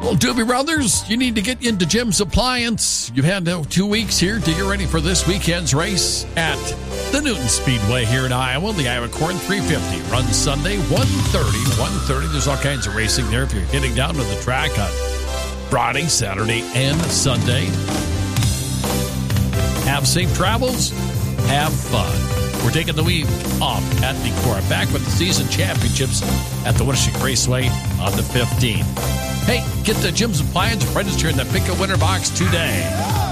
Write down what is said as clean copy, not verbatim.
Well, Doobie Brothers, you need to get into Jim's Appliance. You've had 2 weeks here to get ready for this weekend's race at the Newton Speedway here in Iowa. The Iowa Corn 350 runs Sunday, 1:30. There's all kinds of racing there if you're heading down to the track on Friday, Saturday, and Sunday. Have safe travels. Have fun. We're taking the week off at the Cora. Back with the season championships at the Winnebago Raceway on the 15th. Hey, get the Jim's Appliance, register in the Pick a Winner box today.